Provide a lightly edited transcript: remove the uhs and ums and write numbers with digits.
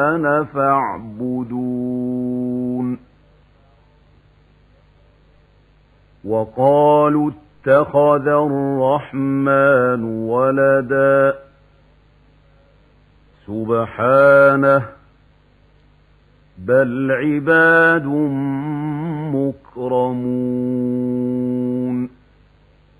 فاعبدون وقالوا اتخذ الرحمن ولدا سبحانه بل عباد مكرمون